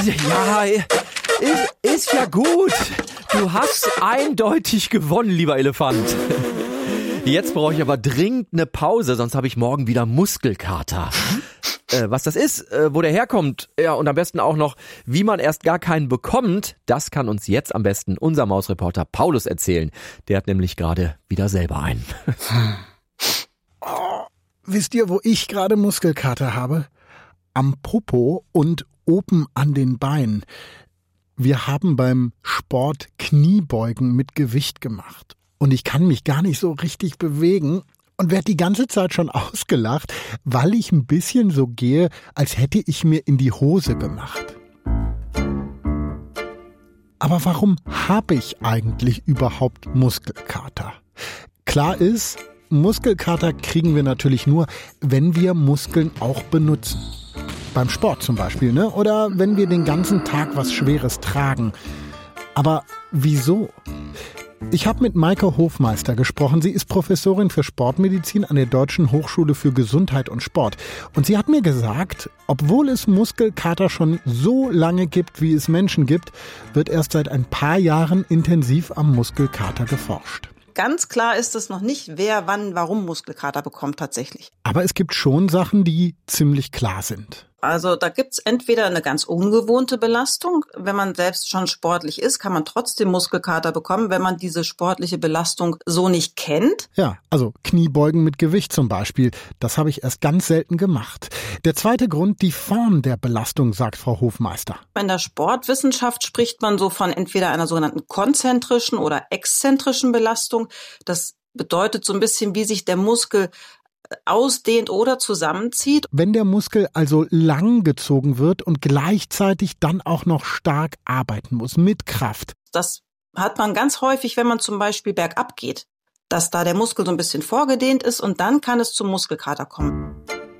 Ja, ist ja gut. Du hast eindeutig gewonnen, lieber Elefant. Jetzt brauche ich aber dringend eine Pause, sonst habe ich morgen wieder Muskelkater. Was das ist, wo der herkommt, ja, und am besten auch noch, wie man erst gar keinen bekommt, das kann uns jetzt am besten unser Mausreporter Paulus erzählen. Der hat nämlich gerade wieder selber einen. Wisst ihr, wo ich gerade Muskelkater habe? Am Popo und oben an den Beinen. Wir haben beim Sport Kniebeugen mit Gewicht gemacht. Und ich kann mich gar nicht so richtig bewegen und werde die ganze Zeit schon ausgelacht, weil ich ein bisschen so gehe, als hätte ich mir in die Hose gemacht. Aber warum habe ich eigentlich überhaupt Muskelkater? Klar ist, Muskelkater kriegen wir natürlich nur, wenn wir Muskeln auch benutzen. Beim Sport zum Beispiel, ne? Oder wenn wir den ganzen Tag was Schweres tragen. Aber wieso? Ich habe mit Maike Hofmeister gesprochen. Sie ist Professorin für Sportmedizin an der Deutschen Hochschule für Gesundheit und Sport. Und sie hat mir gesagt, obwohl es Muskelkater schon so lange gibt, wie es Menschen gibt, wird erst seit ein paar Jahren intensiv am Muskelkater geforscht. Ganz klar ist es noch nicht, wer, wann, warum Muskelkater bekommt tatsächlich. Aber es gibt schon Sachen, die ziemlich klar sind. Also da gibt's entweder eine ganz ungewohnte Belastung. Wenn man selbst schon sportlich ist, kann man trotzdem Muskelkater bekommen, wenn man diese sportliche Belastung so nicht kennt. Ja, also Kniebeugen mit Gewicht zum Beispiel. Das habe ich erst ganz selten gemacht. Der zweite Grund, die Form der Belastung, sagt Frau Hofmeister. In der Sportwissenschaft spricht man so von entweder einer sogenannten konzentrischen oder exzentrischen Belastung. Das bedeutet so ein bisschen, wie sich der Muskel ausdehnt oder zusammenzieht. Wenn der Muskel also lang gezogen wird und gleichzeitig dann auch noch stark arbeiten muss, mit Kraft. Das hat man ganz häufig, wenn man zum Beispiel bergab geht, dass da der Muskel so ein bisschen vorgedehnt ist und dann kann es zum Muskelkater kommen.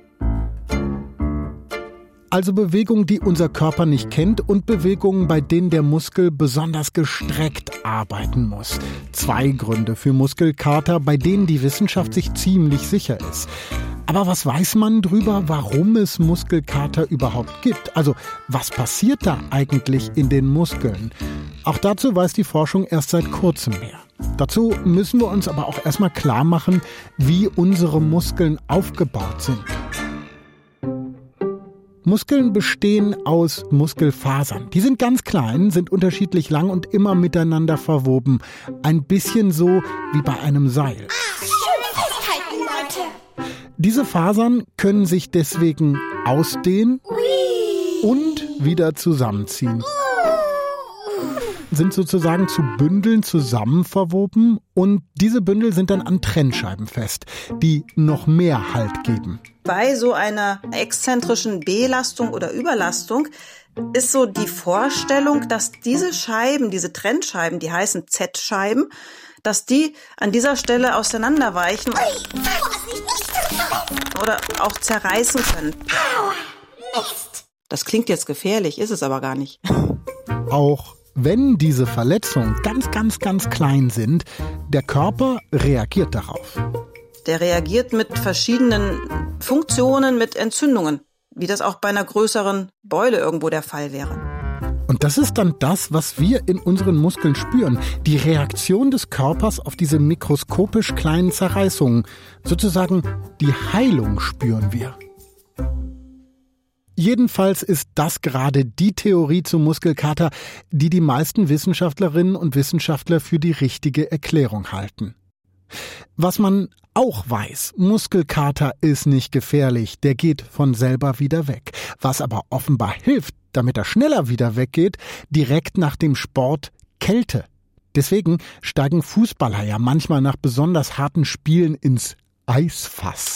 Also Bewegungen, die unser Körper nicht kennt und Bewegungen, bei denen der Muskel besonders gestreckt arbeiten muss. 2 Gründe für Muskelkater, bei denen die Wissenschaft sich ziemlich sicher ist. Aber was weiß man drüber, warum es Muskelkater überhaupt gibt? Also was passiert da eigentlich in den Muskeln? Auch dazu weiß die Forschung erst seit kurzem mehr. Dazu müssen wir uns aber auch erstmal klar machen, wie unsere Muskeln aufgebaut sind. Muskeln bestehen aus Muskelfasern. Die sind ganz klein, sind unterschiedlich lang und immer miteinander verwoben. Ein bisschen so wie bei einem Seil. Schön festhalten, Leute. Diese Fasern können sich deswegen ausdehnen und wieder zusammenziehen. Sind sozusagen zu Bündeln zusammen verwoben und diese Bündel sind dann an Trennscheiben fest, die noch mehr Halt geben. Bei so einer exzentrischen Belastung oder Überlastung ist so die Vorstellung, dass diese Scheiben, diese Trennscheiben, die heißen Z-Scheiben, dass die an dieser Stelle auseinanderweichen oder auch zerreißen können. Mist. Das klingt jetzt gefährlich, ist es aber gar nicht. Auch wenn diese Verletzungen ganz klein sind, der Körper reagiert darauf. Der reagiert mit verschiedenen Funktionen, mit Entzündungen, wie das auch bei einer größeren Beule irgendwo der Fall wäre. Und das ist dann das, was wir in unseren Muskeln spüren. Die Reaktion des Körpers auf diese mikroskopisch kleinen Zerreißungen. Sozusagen die Heilung spüren wir. Jedenfalls ist das gerade die Theorie zum Muskelkater, die die meisten Wissenschaftlerinnen und Wissenschaftler für die richtige Erklärung halten. Was man auch weiß, Muskelkater ist nicht gefährlich, der geht von selber wieder weg. Was aber offenbar hilft, damit er schneller wieder weggeht, direkt nach dem Sport Kälte. Deswegen steigen Fußballer ja manchmal nach besonders harten Spielen ins Eisfass.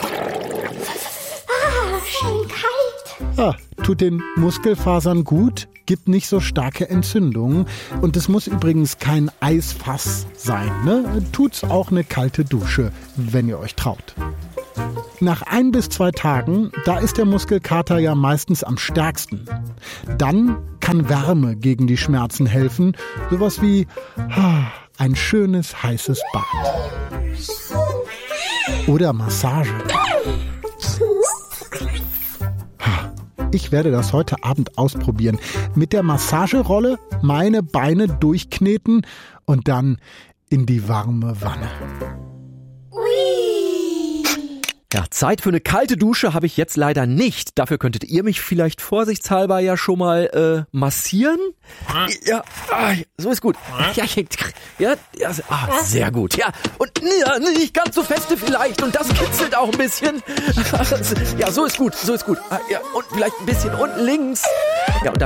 Schön kalt. Ja, tut den Muskelfasern gut, gibt nicht so starke Entzündungen. Und es muss übrigens kein Eisfass sein, ne? Tut's auch eine kalte Dusche, wenn ihr euch traut. Nach 1 bis 2 Tagen, da ist der Muskelkater ja meistens am stärksten. Dann kann Wärme gegen die Schmerzen helfen. Sowas wie ein schönes, heißes Bad. Oder Massage. Ich werde das heute Abend ausprobieren. Mit der Massagerolle meine Beine durchkneten und dann in die warme Wanne. Ja, Zeit für eine kalte Dusche habe ich jetzt leider nicht. Dafür könntet ihr mich vielleicht vorsichtshalber ja schon mal massieren. Ja, so ist gut. Ja, sehr gut. Ja, und nicht ganz so feste vielleicht. Und das kitzelt auch ein bisschen. Ja, so ist gut. Ja, und vielleicht ein bisschen unten links. Ja, und dann